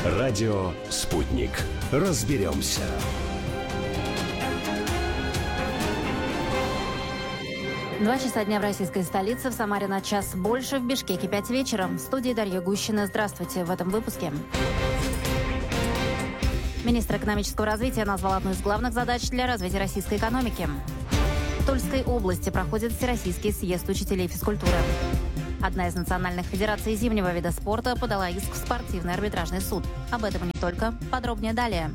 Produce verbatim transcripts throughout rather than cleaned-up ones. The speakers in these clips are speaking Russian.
Радио «Спутник». Разберемся. Два часа дня в российской столице, в Самаре на час больше, в Бишкеке пять вечера. В студии Дарья Гущина. Здравствуйте в этом выпуске. Министр экономического развития назвал одну из главных задач для развития российской экономики. В Тульской области проходит Всероссийский съезд учителей физкультуры. Одна из национальных федераций зимнего вида спорта подала иск в спортивный арбитражный суд. Об этом и не только. Подробнее далее.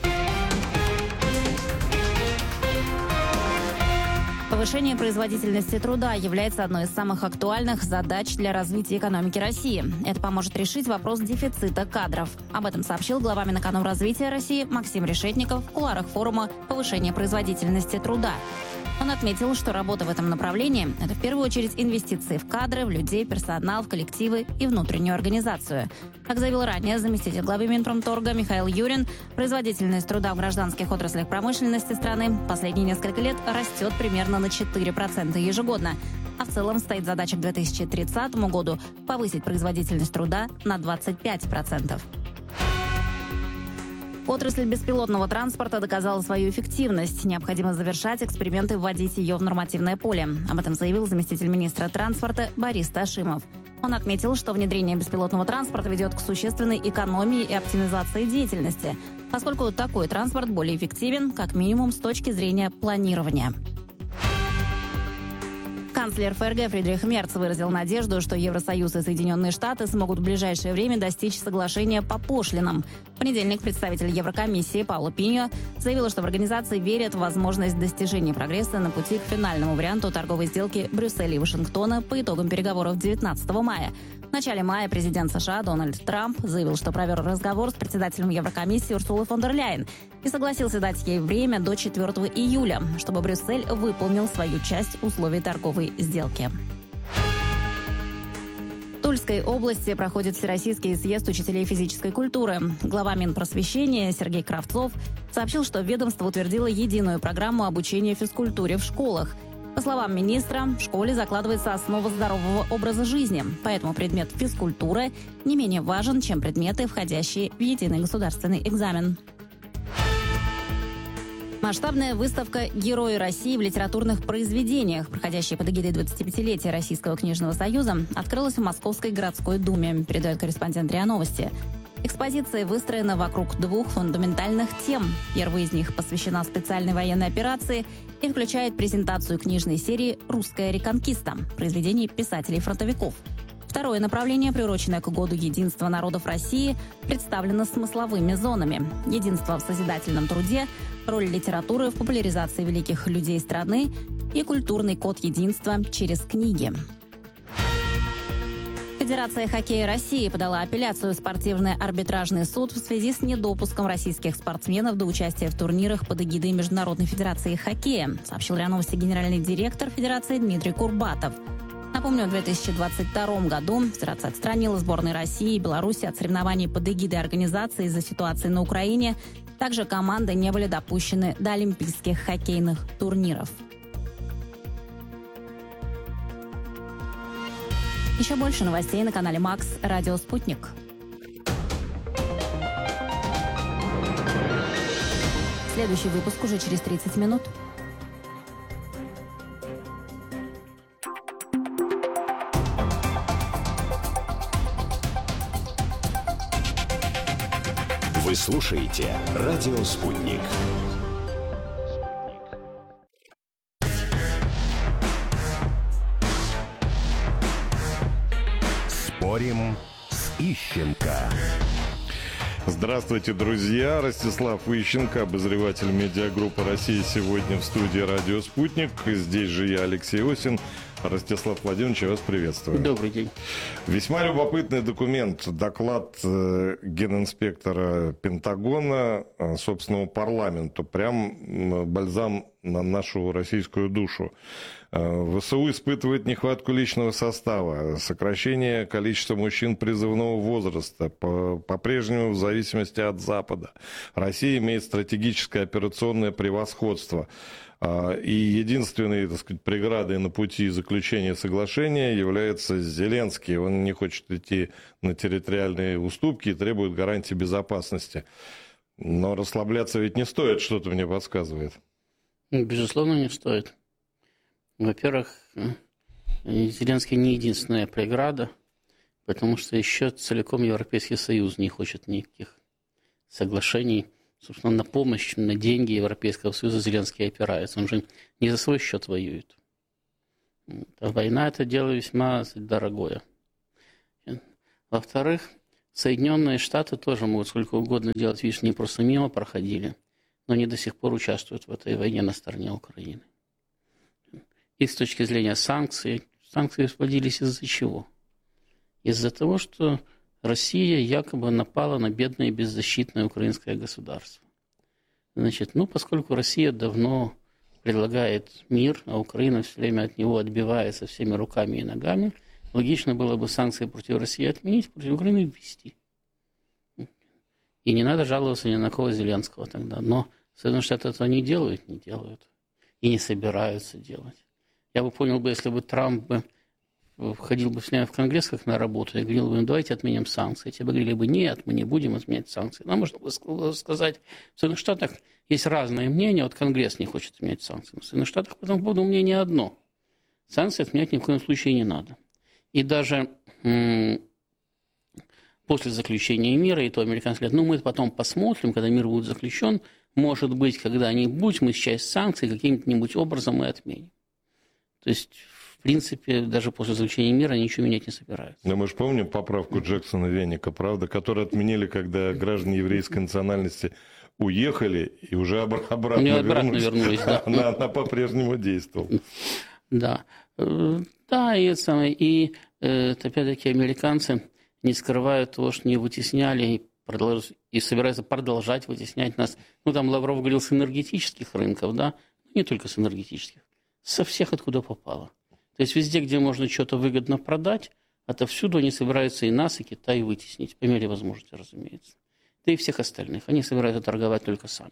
Повышение производительности труда является одной из самых актуальных задач для развития экономики России. Это поможет решить вопрос дефицита кадров. Об этом сообщил глава Минэкономразвития России Максим Решетников в кулуарах форума «Повышение производительности труда». Он отметил, что работа в этом направлении – это в первую очередь инвестиции в кадры, в людей, персонал, в коллективы и внутреннюю организацию. Как заявил ранее заместитель главы Минпромторга Михаил Юрин, производительность труда в гражданских отраслях промышленности страны последние несколько лет растет примерно на четыре процента ежегодно. А в целом стоит задача к две тысячи тридцатому году повысить производительность труда на двадцать пять процентов. Отрасль беспилотного транспорта доказала свою эффективность. Необходимо завершать эксперименты, вводить ее в нормативное поле. Об этом заявил заместитель министра транспорта Борис Ташимов. Он отметил, что внедрение беспилотного транспорта ведет к существенной экономии и оптимизации деятельности, поскольку такой транспорт более эффективен, как минимум, с точки зрения планирования. Канцлер ФРГ Фридрих Мерц выразил надежду, что Евросоюз и Соединенные Штаты смогут в ближайшее время достичь соглашения по пошлинам. В понедельник представитель Еврокомиссии Пауло Пиньо заявил, что в организации верят в возможность достижения прогресса на пути к финальному варианту торговой сделки Брюсселя и Вашингтона по итогам переговоров девятнадцатого мая. В начале мая президент США Дональд Трамп заявил, что провел разговор с председателем Еврокомиссии Урсулой фон дер Ляйен и согласился дать ей время до четвёртого июля, чтобы Брюссель выполнил свою часть условий торговой сделки. В Тульской области проходит Всероссийский съезд учителей физической культуры. Глава Минпросвещения Сергей Кравцов сообщил, что ведомство утвердило единую программу обучения физкультуре в школах. По словам министра, в школе закладывается основа здорового образа жизни, поэтому предмет физкультура не менее важен, чем предметы, входящие в единый государственный экзамен. Масштабная выставка «Герои России» в литературных произведениях, проходящая под эгидой двадцатипятилетия Российского книжного союза, открылась в Московской городской думе, передает корреспондент РИА Новости. Экспозиция выстроена вокруг двух фундаментальных тем. Первая из них посвящена специальной военной операции и включает презентацию книжной серии «Русская реконкиста» произведений писателей-фронтовиков. Второе направление, приуроченное к году единства народов России, представлено смысловыми зонами. Единство в созидательном труде, роль литературы в популяризации великих людей страны и культурный код единства через книги. Федерация хоккея России подала апелляцию в спортивный арбитражный суд в связи с недопуском российских спортсменов до участия в турнирах под эгидой Международной федерации хоккея, сообщил РИА Новости генеральный директор Федерации Дмитрий Курбатов. Напомню, в две тысячи двадцать втором году Федерация отстранила сборные России и Беларуси от соревнований под эгидой организации из-за ситуации на Украине. Также команды не были допущены до олимпийских хоккейных турниров. Еще больше новостей на канале Макс Радио Спутник. Следующий выпуск уже через тридцать минут. Вы слушаете «Радио Спутник». Спорим с Ищенко. Здравствуйте, друзья. Ростислав Ищенко, обозреватель медиагруппы «Россия сегодня» в студии «Радио Спутник». Здесь же я, Алексей Осин. Ростислав Владимирович, я вас приветствую. Добрый день. Весьма любопытный документ. Доклад генинспектора Пентагона собственному парламенту. Прям бальзам на нашу российскую душу. ВСУ испытывает нехватку личного состава, сокращение количества мужчин призывного возраста, по-прежнему в зависимости от Запада. Россия имеет стратегическое операционное превосходство. И единственной, так сказать, преградой на пути заключения соглашения является Зеленский. Он не хочет идти на территориальные уступки и требует гарантии безопасности. Но расслабляться ведь не стоит, что-то мне подсказывает. Безусловно, не стоит. Во-первых, Зеленский не единственная преграда, потому что еще целиком Европейский Союз не хочет никаких соглашений. Собственно, на помощь, на деньги Европейского Союза Зеленский опирается. Он же не за свой счет воюет. А война – это дело весьма дорогое. Во-вторых, Соединенные Штаты тоже могут сколько угодно делать. Видишь, они просто мимо проходили, но они до сих пор участвуют в этой войне на стороне Украины. И с точки зрения санкций, санкции вводились из-за чего? Из-за того, что Россия якобы напала на бедное и беззащитное украинское государство. Значит, ну, поскольку Россия давно предлагает мир, а Украина все время от него отбивается всеми руками и ногами, логично было бы санкции против России отменить, против Украины ввести. И не надо жаловаться ни на кого Зеленского тогда. Но Соединенные Штаты этого не делают, не делают. И не собираются делать. Я бы понял бы, если бы Трамп бы входил бы с нами в Конгресс как на работу и говорил бы, давайте отменим санкции. Те бы говорили бы, нет, мы не будем отменять санкции. Нам можно было сказать, в Соединенных Штатах есть разные мнения, вот Конгресс не хочет отменять санкции. В Соединенных Штатах по этому поводу мнение одно. Санкции отменять ни в коем случае не надо. И даже м- после заключения мира, и то американцы говорят, ну мы потом посмотрим, когда мир будет заключен, может быть, когда-нибудь мы часть санкций каким-нибудь образом мы отменим. То есть, в принципе, даже после заключения мира они ничего менять не собираются. Но мы же помним поправку Джексона Веника, правда, которую отменили, когда граждане еврейской национальности уехали и уже обратно, обратно вернулись. вернулись. Да. Она, она по-прежнему действовала. Да. Да, и, это самое, и опять-таки американцы не скрывают того, что не вытесняли и, продолж... и собираются продолжать вытеснять нас. Ну, там Лавров говорил с энергетических рынков, да, не только с энергетических. Со всех, откуда попало. То есть везде, где можно что-то выгодно продать, отовсюду они собираются и нас, и Китай вытеснить, по мере возможности, разумеется. Да и всех остальных. Они собираются торговать только сами.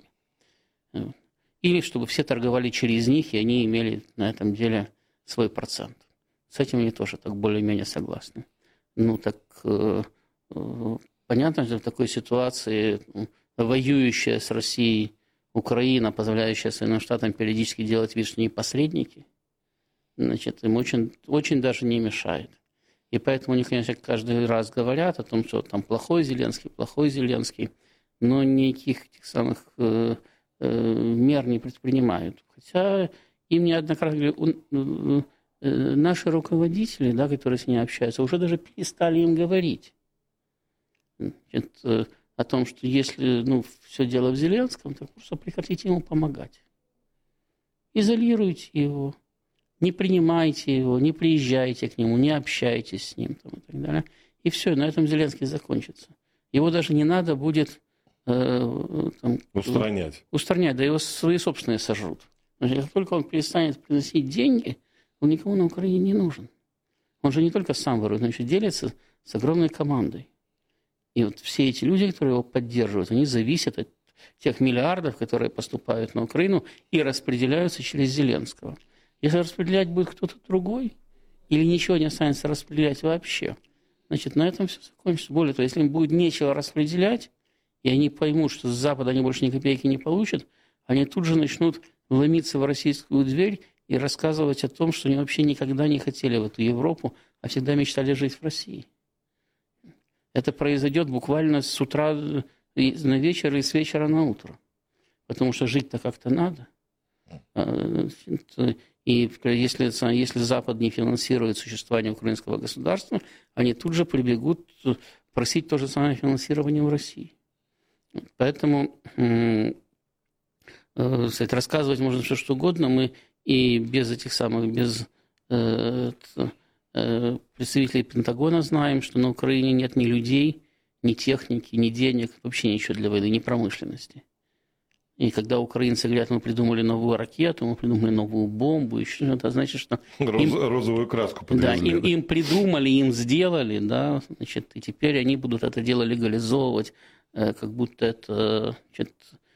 Или чтобы все торговали через них, и они имели на этом деле свой процент. С этим они тоже так более-менее согласны. Ну, так э, э, понятно, что в такой ситуации э, воюющая с Россией Украина, позволяющая Соединенным Штатам периодически делать вид, что они посредники, значит, им очень, очень даже не мешает. И поэтому они, конечно, каждый раз говорят о том, что там плохой Зеленский, плохой Зеленский, но никаких этих самых э, э, мер не предпринимают. Хотя им неоднократно говорят, э, э, наши руководители, да, которые с ними общаются, уже даже перестали им говорить. Значит, э, о том, что если ну, все дело в Зеленском, то просто прекратите ему помогать. Изолируйте его, не принимайте его, не приезжайте к нему, не общайтесь с ним там, и так далее. И все, на этом Зеленский закончится. Его даже не надо будет э, там, устранять. устранять, да его свои собственные сожрут. Значит, как только он перестанет приносить деньги, он никому на Украине не нужен. Он же не только сам ворует, но еще делится с огромной командой. И вот все эти люди, которые его поддерживают, они зависят от тех миллиардов, которые поступают на Украину и распределяются через Зеленского. Если распределять будет кто-то другой, или ничего не останется распределять вообще, значит, на этом все закончится. Более того, если им будет нечего распределять, и они поймут, что с Запада они больше ни копейки не получат, они тут же начнут вломиться в российскую дверь и рассказывать о том, что они вообще никогда не хотели в эту Европу, а всегда мечтали жить в России. Это произойдет буквально с утра на вечер и с вечера на утро. Потому что жить-то как-то надо. И если, если Запад не финансирует существование украинского государства, они тут же прибегут просить то же самое финансирование у России. Поэтому кстати, рассказывать можно все что угодно. Мы и без этих самых, без представителей Пентагона знаем, что на Украине нет ни людей, ни техники, ни денег, вообще ничего для войны, ни промышленности. И когда украинцы говорят, мы придумали новую ракету, мы придумали новую бомбу, еще что-то, значит, что... Роз, им, розовую краску подвезли. Да, им, да? им придумали, им сделали, да, значит, и теперь они будут это дело легализовывать, как будто это, значит,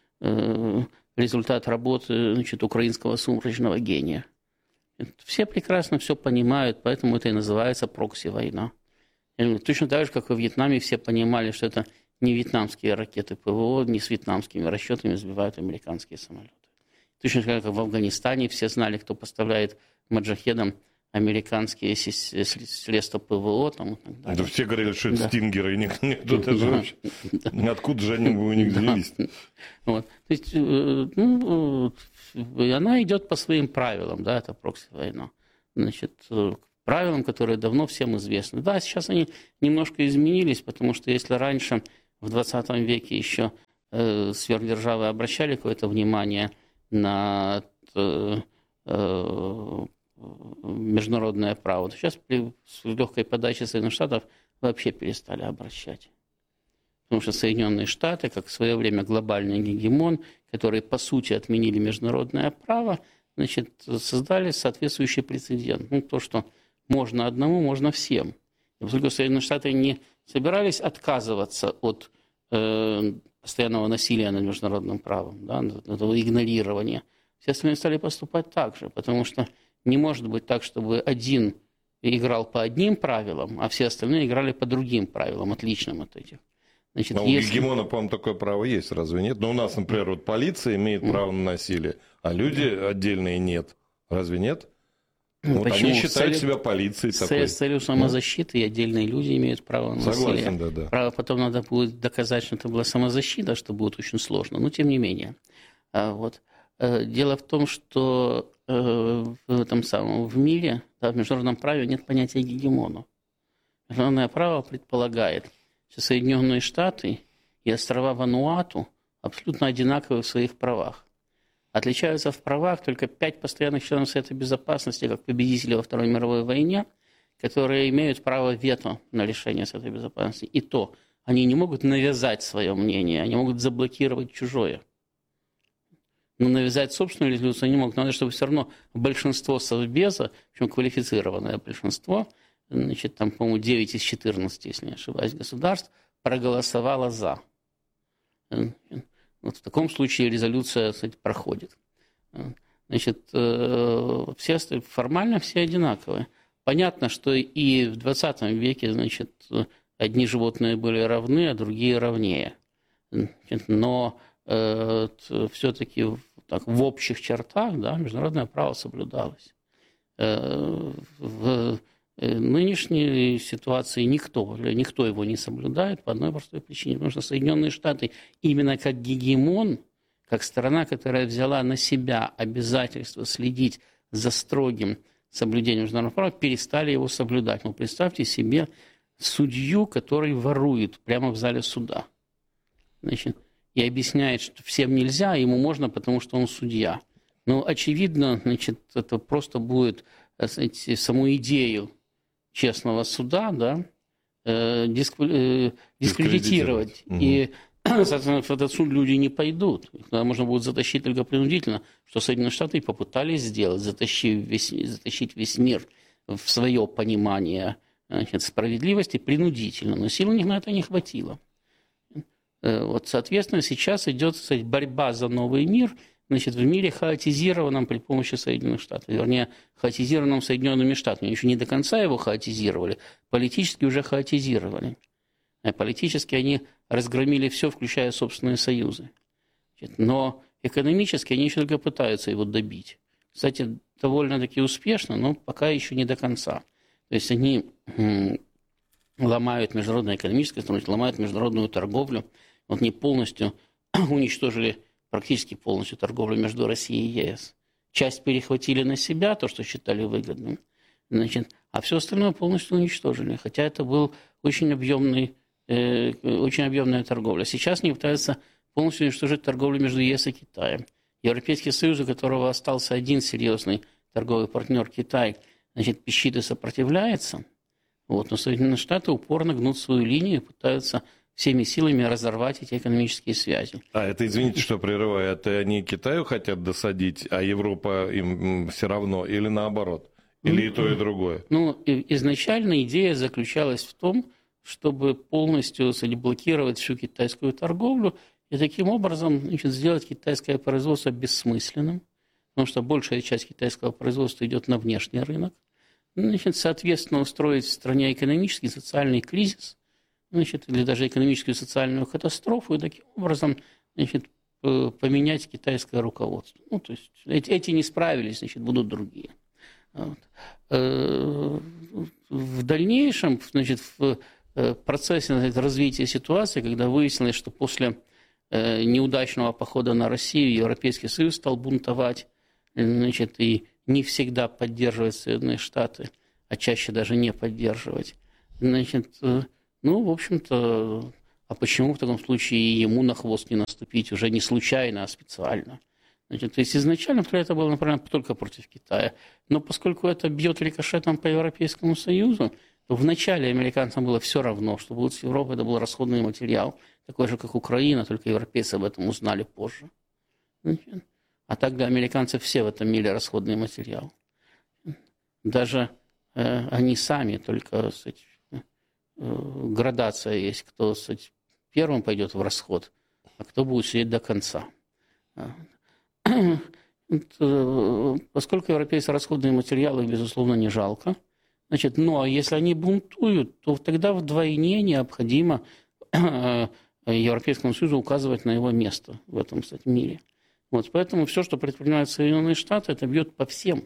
результат работы, значит, украинского сумрачного гения. Все прекрасно все понимают, поэтому это и называется прокси-война. Точно так же, как во Вьетнаме все понимали, что это не вьетнамские ракеты ПВО, не с вьетнамскими расчетами сбивают американские самолеты. Точно так же, как в Афганистане все знали, кто поставляет маджахедам американские средства ПВО. Там, и так далее. Да все говорили, что это да. стингеры, и никто даже да. вообще... Да. Откуда же они у них взялись? Да. Вот. То есть, ну, она идет по своим правилам, да, это прокси-война. Значит, правилам, которые давно всем известны. Да, сейчас они немножко изменились, потому что если раньше, в двадцатом веке еще э, сверхдержавы обращали какое-то внимание на э, э, международное право, то сейчас при легкой подаче Соединенных Штатов вообще перестали обращать. Потому что Соединенные Штаты, как в свое время глобальный гегемон, которые по сути отменили международное право, значит, создали соответствующий прецедент. Ну, то, что можно одному, можно всем. И поскольку Соединенные Штаты не собирались отказываться от э, постоянного насилия над международным правом, да, этого игнорирования, все остальные стали поступать так же, потому что не может быть так, чтобы один играл по одним правилам, а все остальные играли по другим правилам, отличным от этих. Значит, Но если... у гегемона, по-моему, такое право есть, разве нет? Но у нас, например, вот полиция имеет право на насилие, а люди отдельные нет. Разве нет? Ну, вот они считают себя полицией такой. С целью самозащиты и отдельные люди имеют право на насилие. Согласен, да, да. Право потом надо будет доказать, что это была самозащита, что будет очень сложно, но тем не менее. Вот. Дело в том, что в этом самом в мире, да, в международном праве нет понятия гегемона. Международное право предполагает, что Соединенные Штаты и острова Вануату абсолютно одинаковы в своих правах. Отличаются в правах только пять постоянных членов Совета Безопасности, как победители во Второй мировой войне, которые имеют право вето на решение Совета Безопасности. И то, они не могут навязать свое мнение, они могут заблокировать чужое. Но навязать собственную резолюцию они не могут. Надо, чтобы все равно большинство Совбеза, причем квалифицированное большинство, значит, там, по-моему, девять из четырнадцати, если не ошибаюсь, государств, проголосовало за. Вот в таком случае резолюция, кстати, проходит. Значит, все, формально все одинаковые. Понятно, что и в двадцатом веке, значит, одни животные были равны, а другие равнее. Но э, все-таки так, в общих чертах, да, международное право соблюдалось. Э, в нынешней ситуации никто, никто его не соблюдает по одной простой причине, потому что Соединенные Штаты именно как гегемон, как страна, которая взяла на себя обязательство следить за строгим соблюдением международного права, перестали его соблюдать. Ну, представьте себе судью, который ворует прямо в зале суда. Значит, и объясняет, что всем нельзя, а ему можно, потому что он судья. Но, очевидно, значит, это просто будет, знаете, саму идею честного суда, да, э, дисквали... дискредитировать. И, соответственно, в этот суд люди не пойдут. Их туда можно будет затащить только принудительно, что Соединенные Штаты и попытались сделать, затащив весь, затащить весь мир в свое понимание, значит, справедливости принудительно. Но сил у них на это не хватило. Вот, соответственно, сейчас идет, кстати, борьба за новый мир, значит, в мире хаотизированном при помощи Соединенных Штатов. Вернее, хаотизированном Соединенными Штатами. Еще не до конца его хаотизировали, политически уже хаотизировали. А политически они разгромили все, включая собственные союзы. Но экономически они еще только пытаются его добить. Кстати, довольно-таки успешно, но пока еще не до конца. То есть они ломают международное экономическое сотрудничество, ломают международную торговлю. Вот они полностью уничтожили, практически полностью торговлю между Россией и ЕС. Часть перехватили на себя, то, что считали выгодным, значит, а все остальное полностью уничтожили. Хотя это был очень объемный, э, очень объемная торговля. Сейчас они пытаются полностью уничтожить торговлю между ЕС и Китаем. Европейский Союз, у которого остался один серьезный торговый партнер Китай, значит, пищит и сопротивляется. Вот, но Соединенные Штаты упорно гнут свою линию и пытаются всеми силами разорвать эти экономические связи. А это, извините, что прерываю, это они Китаю хотят досадить, а Европа им все равно, или наоборот? Или и то, и другое? Ну, изначально идея заключалась в том, чтобы полностью блокировать всю китайскую торговлю и таким образом, значит, сделать китайское производство бессмысленным, потому что большая часть китайского производства идет на внешний рынок. Значит, соответственно, устроить в стране экономический и социальный кризис, значит, или даже экономическую и социальную катастрофу, и таким образом, значит, поменять китайское руководство. Ну, то есть эти, эти не справились, значит, будут другие. Вот. В дальнейшем, значит, в процессе развития ситуации, когда выяснилось, что после неудачного похода на Россию Европейский Союз стал бунтовать, значит, и не всегда поддерживать Соединенные Штаты, а чаще даже не поддерживать. Значит, ну, в общем-то, а почему в таком случае ему на хвост не наступить уже не случайно, а специально? Значит, то есть изначально это было направлено только против Китая. Но поскольку это бьет рикошетом по Европейскому Союзу, то вначале американцам было все равно, что будет с Европой, это был расходный материал, такой же, как Украина, только европейцы об этом узнали позже. Значит, а так для американцев все в этом мире расходный материал. Даже э, они сами, только кстати, э, градация есть, кто кстати, первым пойдет в расход, а кто будет сидеть до конца. Поскольку европейцы расходные материалы, безусловно, не жалко. Значит, ну а если они бунтуют, то тогда вдвойне необходимо Европейскому Союзу указывать на его место в этом, кстати, мире. Вот, поэтому все, что предпринимают Соединенные Штаты, это бьет по всем.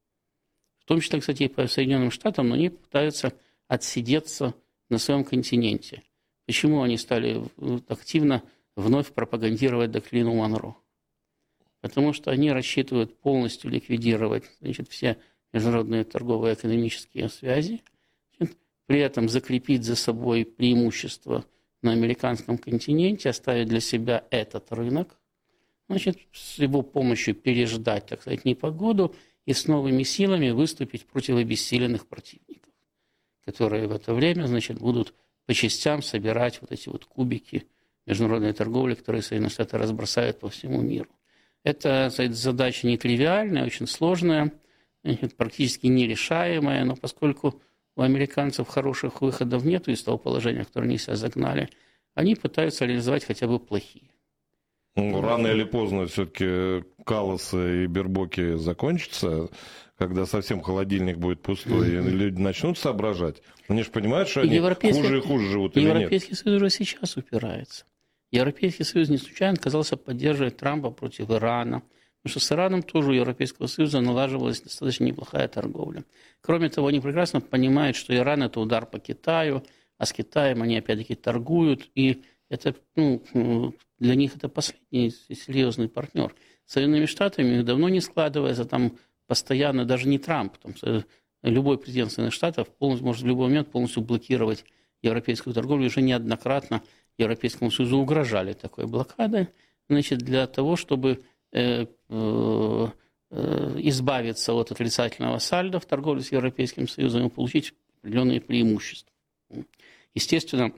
В том числе, кстати, и по Соединенным Штатам, но они пытаются отсидеться на своем континенте. Почему они стали активно вновь пропагандировать доктрину Монро? Потому что они рассчитывают полностью ликвидировать, значит, все международные торговые и экономические связи, значит, при этом закрепить за собой преимущество на американском континенте, оставить для себя этот рынок, значит, с его помощью переждать, так сказать, непогоду и с новыми силами выступить против обессиленных противников, которые в это время, значит, будут по частям собирать вот эти вот кубики международной торговли, которые Соединенные Штаты разбросают по всему миру. Это, сказать, задача нетривиальная, очень сложная, значит, практически нерешаемая, но поскольку у американцев хороших выходов нет из того положения, в которое они себя загнали, они пытаются реализовать хотя бы плохие. Ну, рано или поздно все-таки Калласы и Бербоки закончатся, когда совсем холодильник будет пустой, mm-hmm. и люди начнут соображать. Они же понимают, что они хуже и хуже живут или нет. Европейский Союз уже сейчас упирается. Европейский Союз не случайно отказался поддерживать Трампа против Ирана, потому что с Ираном тоже у Европейского Союза налаживалась достаточно неплохая торговля. Кроме того, они прекрасно понимают, что Иран – это удар по Китаю, а с Китаем они опять-таки торгуют, и это, ну, для них это последний серьезный партнер. С Соединенными Штатами их давно не складывается, там постоянно, даже не Трамп, там, любой президент Соединенных Штатов полностью, может в любой момент полностью блокировать европейскую торговлю. Уже неоднократно Европейскому Союзу угрожали такой блокадой, значит, для того, чтобы э, э, избавиться от отрицательного сальдо в торговле с Европейским Союзом и получить определенные преимущества. Естественно,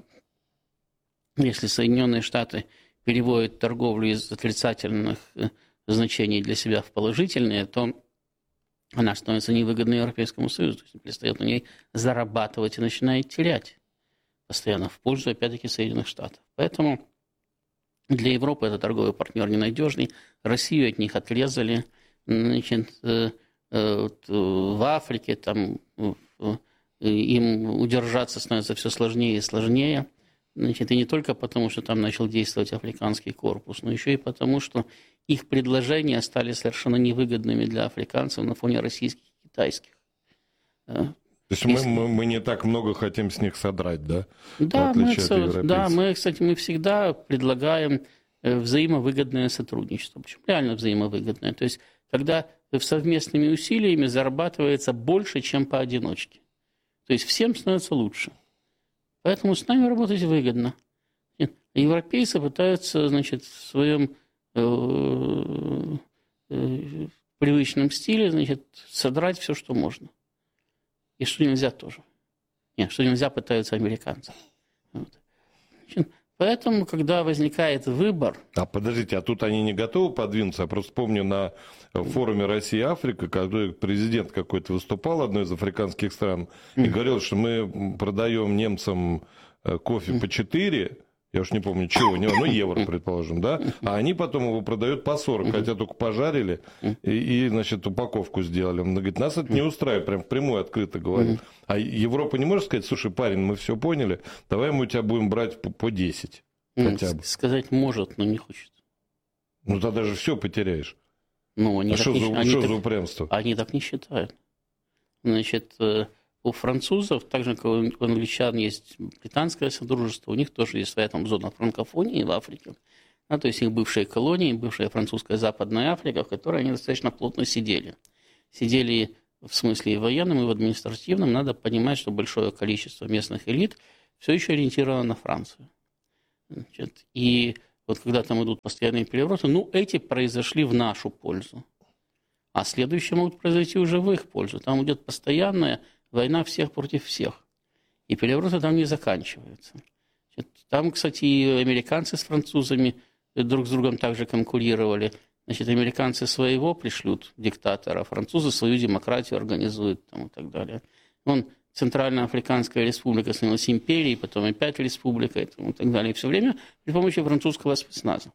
если Соединенные Штаты переводят торговлю из отрицательных значений для себя в положительные, то она становится невыгодной Европейскому Союзу, то есть перестает на ней зарабатывать и начинает терять постоянно в пользу, опять-таки, Соединенных Штатов. Поэтому для Европы это торговый партнер ненадежный. Россию от них отрезали. Значит, в Африке там, им удержаться становится все сложнее и сложнее. Значит, и не только потому, что там начал действовать африканский корпус, но еще и потому, что их предложения стали совершенно невыгодными для африканцев на фоне российских и китайских. То есть мы, мы, мы не так много хотим с них содрать, да? Да, мы, да мы, кстати, мы всегда предлагаем взаимовыгодное сотрудничество. Причем реально взаимовыгодное. То есть, когда совместными усилиями зарабатывается больше, чем поодиночке. То есть, всем становится лучше. Поэтому с нами работать выгодно. Нет, европейцы пытаются, значит, в своем э, э, привычном стиле, значит, содрать все, что можно. И что нельзя тоже. Нет, что нельзя, пытаются американцы. Вот. Значит, Поэтому, когда возникает выбор... А подождите, а тут они не готовы подвинуться? Я просто помню на форуме Россия-Африка, когда президент какой-то выступал одной из африканских стран и говорил, что мы продаем немцам кофе по четыре, я уж не помню чего, ну евро, предположим, да, а они потом его продают по сорок, хотя только пожарили и, и, значит, упаковку сделали. Он говорит, нас это не устраивает, прям прямой открыто говорит. А Европа не может сказать, слушай, парень, мы все поняли, давай мы у тебя будем брать по, по десять хотя бы. Сказать может, но не хочет. Ну тогда же все потеряешь. Ну, они а что, не, за, они что так, за упрямство? Они так не считают. Значит, у французов, так же, как у англичан, есть британское содружество, у них тоже есть своя там зона франкофонии в Африке. Да, то есть их бывшие колонии, бывшая французская Западная Африка, в которой они достаточно плотно сидели. Сидели в смысле и военном, и в административном. Надо понимать, что большое количество местных элит все еще ориентировано на Францию. Значит, и вот когда там идут постоянные перевороты, ну, эти произошли в нашу пользу. А следующие могут произойти уже в их пользу. Там идет постоянная война всех против всех. И перевороты там не заканчиваются. Там, кстати, и американцы с французами друг с другом также конкурировали. Значит, американцы своего пришлют диктатора, французы свою демократию организуют там, и так далее. Вон Центральноафриканская республика становилась империей, потом опять республика и, там, и так далее. И все время при помощи французского спецназа.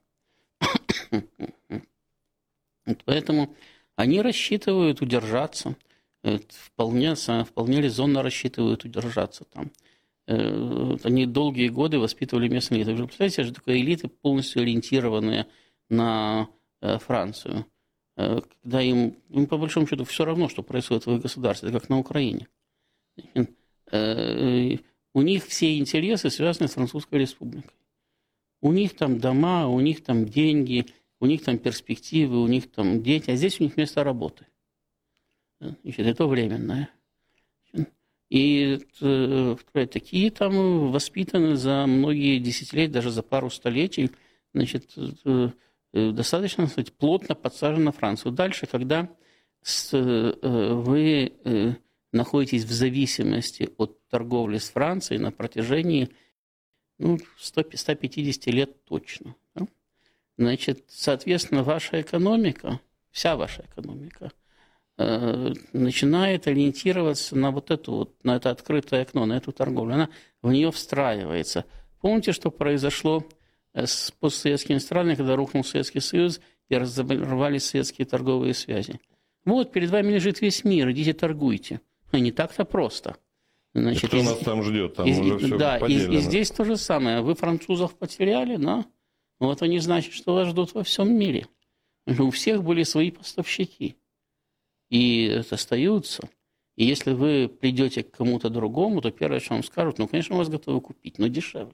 Поэтому они рассчитывают удержаться. Вполне, вполне резонно рассчитывают удержаться там. Они долгие годы воспитывали местные элиты. Вы представляете, что такое элиты, полностью ориентированные на Францию. Когда им, им, по большому счету, все равно, что происходит в их государстве, это как на Украине. У них все интересы связаны с Французской республикой. У них там дома, у них там деньги, у них там перспективы, у них там дети, а здесь у них место работы. Значит, это временное. И такие там воспитаны за многие десятилетия, даже за пару столетий, значит, достаточно, кстати, плотно подсажены на Францию. Дальше, когда вы находитесь в зависимости от торговли с Францией на протяжении ну, сто пятьдесят лет точно, да? Значит, соответственно, ваша экономика, вся ваша экономика, начинает ориентироваться на вот эту вот, на это открытое окно, на эту торговлю. Она в нее встраивается. Помните, что произошло с постсоветскими странами, когда рухнул Советский Союз и разорвались советские торговые связи? Вот, перед вами лежит весь мир, идите торгуйте. Не так-то просто. Значит, и кто и, нас там ждет? Там и, уже все да, и, поделено. и здесь то же самое. Вы французов потеряли, да? Но это не значит, что вас ждут во всем мире. У всех были свои поставщики. И остаются. И если вы придете к кому-то другому, то первое, что вам скажут, ну, конечно, мы вас готовы купить, но дешевле.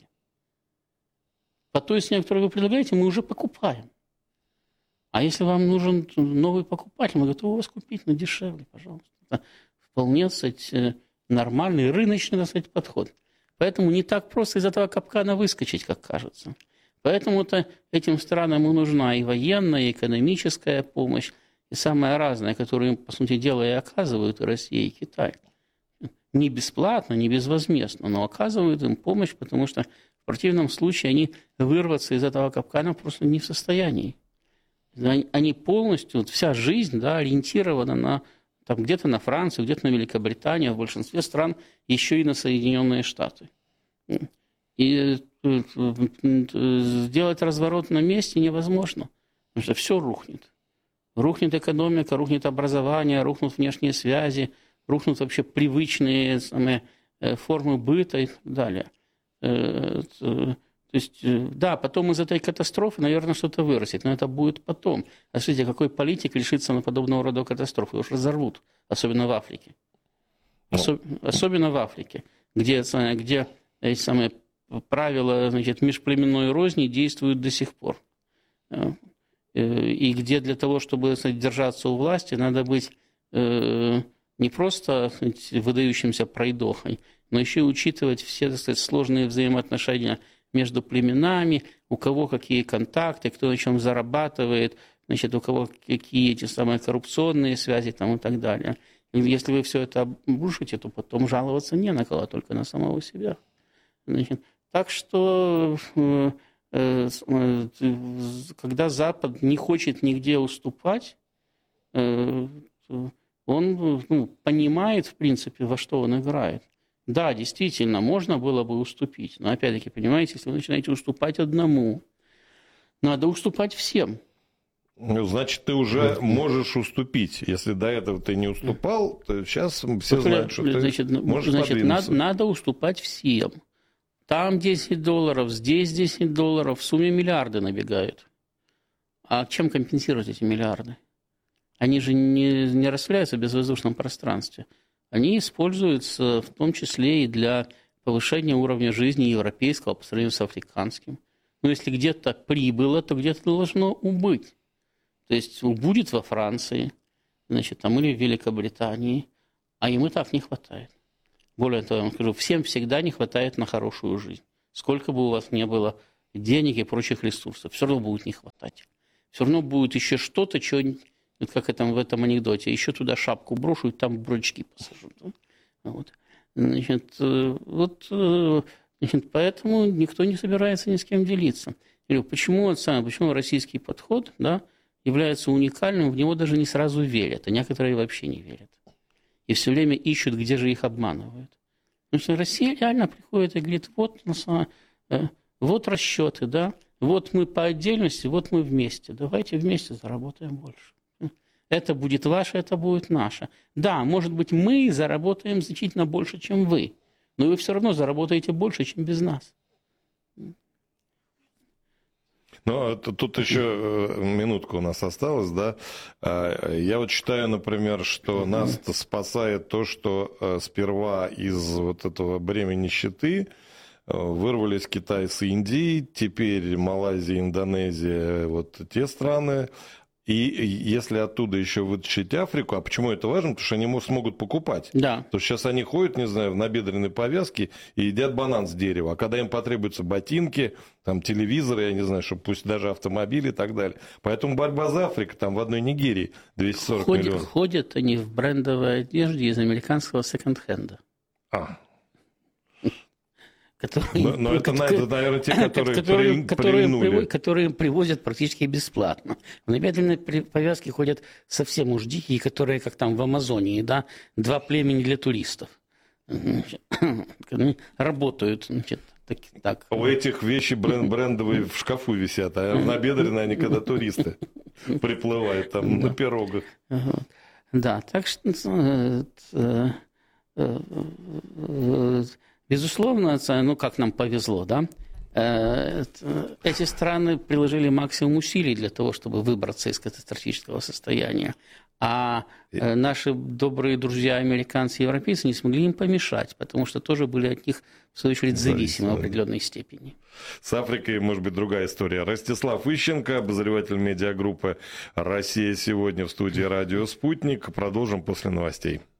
По той цене, которую вы предлагаете, мы уже покупаем. А если вам нужен новый покупатель, мы готовы вас купить, но дешевле, пожалуйста. Это вполне, кстати, нормальный рыночный, так сказать, подход. Поэтому не так просто из этого капкана выскочить, как кажется. Поэтому-то этим странам и нужна и военная, и экономическая помощь, и самое разное, которое им, по сути дела, и оказывают и Россия, и Китай. Не бесплатно, не безвозмездно, но оказывают им помощь, потому что в противном случае они вырваться из этого капкана просто не в состоянии. Они полностью, вот вся жизнь, да, ориентирована на, там, где-то на Францию, где-то на Великобританию, в большинстве стран еще и на Соединенные Штаты. И сделать разворот на месте невозможно, потому что все рухнет. Рухнет экономика, рухнет образование, рухнут внешние связи, рухнут вообще привычные самые, формы быта и так далее. То есть, да, потом из этой катастрофы, наверное, что-то вырастет, но это будет потом. А смотрите, какой политик решится на подобного рода катастрофы? Его уж разорвут, особенно в Африке. Особ... Особенно в Африке, где, где эти самые правила, значит, межплеменной розни действуют до сих пор. И где для того, чтобы, сказать, держаться у власти, надо быть э, не просто, сказать, выдающимся пройдохой, но еще и учитывать все, так сказать, сложные взаимоотношения между племенами, у кого какие контакты, кто на чем зарабатывает, значит, у кого какие эти самые коррупционные связи там, и так далее. И если вы все это обрушите, то потом жаловаться не на кого, только на самого себя. Значит, Так что, когда Запад не хочет нигде уступать, он ну, понимает, в принципе, во что он играет. Да, действительно, можно было бы уступить. Но, опять-таки, понимаете, если вы начинаете уступать одному, надо уступать всем. Ну, значит, ты уже можешь уступить. Если до этого ты не уступал, то сейчас все знают, что ты значит, можешь значит, надо, надо уступать всем. Там десять долларов, здесь десять долларов, в сумме миллиарды набегают. А чем компенсировать эти миллиарды? Они же не, не растворяются в безвоздушном пространстве. Они используются в том числе и для повышения уровня жизни европейского по сравнению с африканским. Но если где-то прибыло, то где-то должно убыть. То есть убудет во Франции, значит, там, или в Великобритании, а им и так не хватает. Более того, я вам скажу, всем всегда не хватает на хорошую жизнь. Сколько бы у вас ни было денег и прочих ресурсов, все равно будет не хватать. Все равно будет еще что-то, что, как это, в этом анекдоте, еще туда шапку брошу и там брючки посажу. Вот. Значит, вот, значит, поэтому никто не собирается ни с кем делиться. Почему, почему российский подход, да, является уникальным, в него даже не сразу верят, а некоторые вообще не верят. И все время ищут, где же их обманывают. Потому что Россия реально приходит и говорит, вот, вот расчеты, да, вот мы по отдельности, вот мы вместе, давайте вместе заработаем больше. Это будет ваше, это будет наше. Да, может быть, мы заработаем значительно больше, чем вы, но вы все равно заработаете больше, чем без нас. Ну, тут еще минутка у нас осталась, да. Я вот считаю, например, что нас спасает то, что сперва из вот этого бремени нищеты вырвались Китай с Индией, теперь Малайзия, Индонезия, вот те страны. И если оттуда еще вытащить Африку, а почему это важно? Потому что они смогут покупать. Да. Потому что сейчас они ходят, не знаю, в набедренной повязке и едят банан с дерева. А когда им потребуются ботинки, там, телевизоры, я не знаю, что пусть даже автомобили и так далее. Поэтому борьба за Африку, там в одной Нигерии двести сорок ходят, миллионов. Ходят они в брендовой одежде из американского секонд-хенда. А. Которые, но, но это, которые, это, наверное, те, которые, которые, при, которые, прильнули. которые привозят практически бесплатно. В набедренной повязке ходят совсем уж дикие, которые, как там в Амазонии, да, два племени для туристов. Значит, работают, значит, так, так. У этих вещи бренд, брендовые в шкафу висят, а в набедренной они, когда туристы приплывают там на пирогах. Да, так что... Безусловно, ну, как нам повезло, да, эти страны приложили максимум усилий для того, чтобы выбраться из катастрофического состояния. А наши добрые друзья, американцы и европейцы, не смогли им помешать, потому что тоже были от них, в свою очередь, зависимы в определенной степени. С Африкой, может быть, другая история. Ростислав Ищенко, обозреватель медиагруппы «Россия сегодня» в студии «Радио Спутник». Продолжим после новостей.